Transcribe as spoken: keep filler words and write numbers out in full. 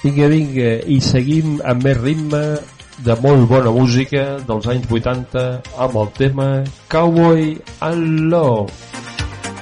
Vinga, vinga, i seguim amb més ritme de molt bona música dels anys vuitanta amb el tema Cowboy and Love.